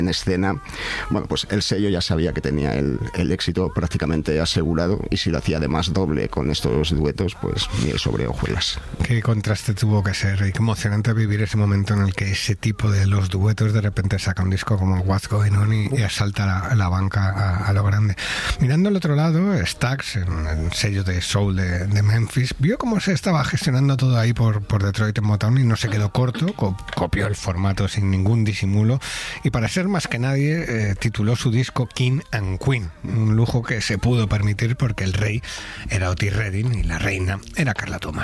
en escena, bueno, pues el sello ya sabía que tenía el éxito prácticamente asegurado, y si lo hacía además doble con estos duetos, pues miel sobre hojuelas. Qué contraste tuvo que ser, y qué emocionante vivir ese momento en el que ese tipo de los duetos de repente saca un disco como What's Going On y asalta la banca a lo grande. Mirando al otro lado, Stax, el sello de soul de Memphis, vio cómo se estaba gestionando todo ahí por Detroit en Motown y no se quedó corto, copió el formato sin ningún disimulo, y para ser más que nadie tituló su disco King and Queen, un lujo que se pudo permitir porque el rey era Otis Redding y la reina era Carla Thomas.